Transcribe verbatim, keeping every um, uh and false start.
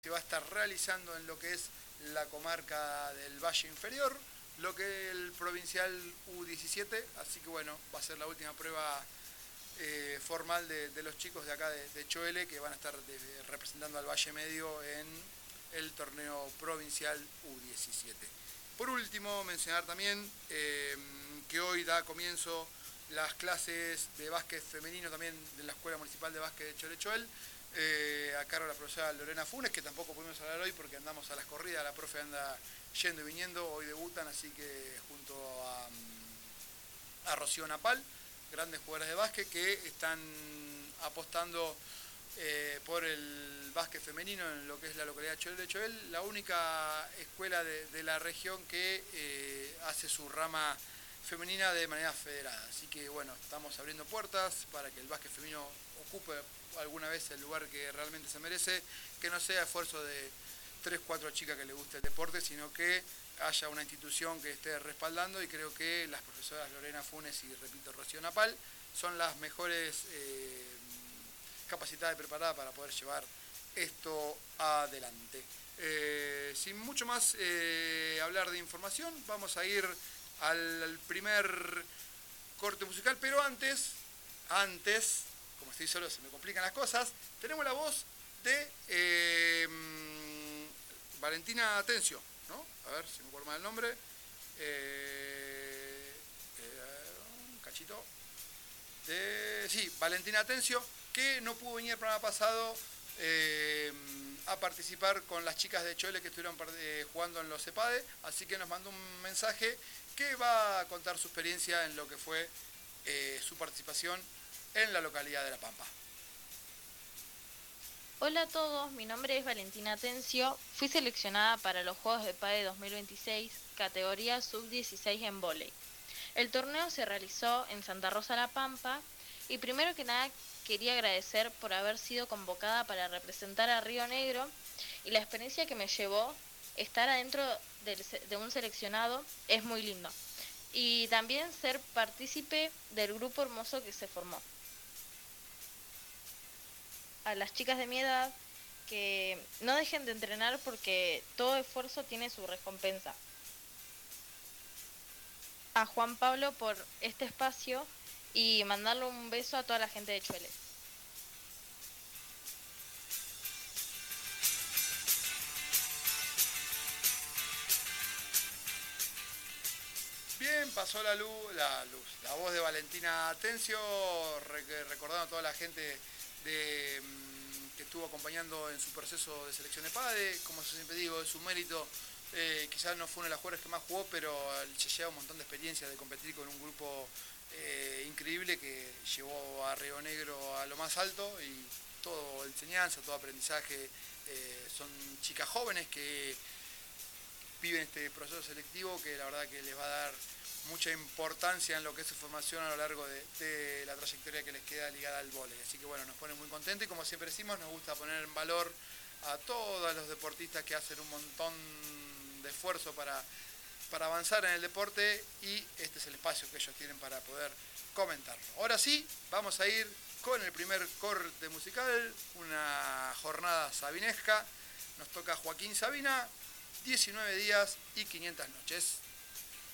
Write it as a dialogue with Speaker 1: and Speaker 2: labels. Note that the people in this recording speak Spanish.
Speaker 1: se va a estar realizando en lo que es la comarca del Valle Inferior, lo que es el provincial U diecisiete, así que bueno, va a ser la última prueba eh, formal de, de los chicos de acá de, de Choele, que van a estar de, representando al Valle Medio en el torneo provincial U diecisiete. Por último, mencionar también eh, que hoy da comienzo las clases de básquet femenino también de la Escuela Municipal de Básquet de Cholechoel, eh, a cargo de la profesora Lorena Funes, que tampoco pudimos hablar hoy porque andamos a las corridas, la profe anda yendo y viniendo, hoy debutan, así que junto a, a Rocío Napal, grandes jugadoras de básquet que están apostando eh, por el básquet femenino en lo que es la localidad de Choel, la única escuela de, de la región que eh, hace su rama femenina de manera federada. Así que bueno, estamos abriendo puertas para que el básquet femenino ocupe alguna vez el lugar que realmente se merece, que no sea esfuerzo de tres, cuatro chicas que les guste el deporte, sino que haya una institución que esté respaldando, y creo que las profesoras Lorena Funes y, repito, Rocío Napal son las mejores eh, capacitadas y preparadas para poder llevar esto adelante. Eh, sin mucho más eh, hablar de información, vamos a ir al primer corte musical, pero antes, antes, como estoy solo se me complican las cosas, tenemos la voz de eh, Valentina Atencio, ¿no? A ver si me acuerdo mal el nombre. Eh, eh, un cachito. De, sí, Valentina Atencio, que no pudo venir el programa pasado eh, a participar con las chicas de Choele que estuvieron eh, jugando en los CEPADE, así que nos mandó un mensaje que va a contar su experiencia en lo que fue eh, su participación en la localidad de La Pampa.
Speaker 2: Hola a todos, mi nombre es Valentina Atencio, fui seleccionada para los Juegos de PADE dos mil veintiséis, categoría sub dieciséis en vóley. El torneo se realizó en Santa Rosa La Pampa y primero que nada quería agradecer por haber sido convocada para representar a Río Negro y la experiencia que me llevó estar adentro del, de un seleccionado es muy lindo. Y también ser partícipe del grupo hermoso que se formó. A las chicas de mi edad que no dejen de entrenar porque todo esfuerzo tiene su recompensa. A Juan Pablo por este espacio y mandarle un beso a toda la gente de Choele.
Speaker 1: Bien, pasó la luz, la luz, la voz de Valentina Atencio, recordando a toda la gente de, que estuvo acompañando en su proceso de selección de PADE. Como yo siempre digo, es su mérito. Eh, quizás no fue una de las jugadoras que más jugó, pero se lleva un montón de experiencia de competir con un grupo eh, increíble que llevó a Río Negro a lo más alto, y todo enseñanza, todo aprendizaje. Eh, son chicas jóvenes que viven este proceso selectivo que la verdad que les va a dar mucha importancia en lo que es su formación a lo largo de, de la trayectoria que les queda ligada al vóley. Así que bueno, nos pone muy contentos, y como siempre decimos, nos gusta poner en valor a todos los deportistas que hacen un montón de esfuerzo para, para avanzar en el deporte, y este es el espacio que ellos tienen para poder comentarlo. Ahora sí, vamos a ir con el primer corte musical, una jornada sabinesca. Nos toca Joaquín Sabina, diecinueve días y quinientas noches.